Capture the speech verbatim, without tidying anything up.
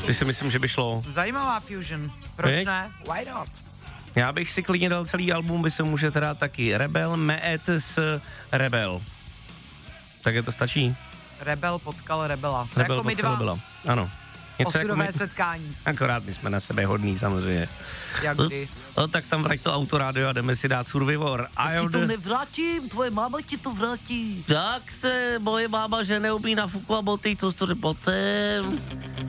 Ty si myslím, že by šlo. Zajímavá fusion. Proč Víš? ne? Why not? Já bych si klidně dal celý album, by se můžete dát taky. Rebel, Meet s Rebel. Takže to stačí. Rebel potkal rebela. Rebel Jako my potkal dva. Rebela. Ano. Něco jako Osudové my, setkání. akorát my jsme na sebe hodný samozřejmě. Jak kdy. No, tak tam vrať to autorádio a jdeme si dát Survivor. A Ti to nevrátím, tvoje máma ti to vrátí. Tak se moje máma, že neumí na fuku a boty, co jsi to řekl, pojď sem.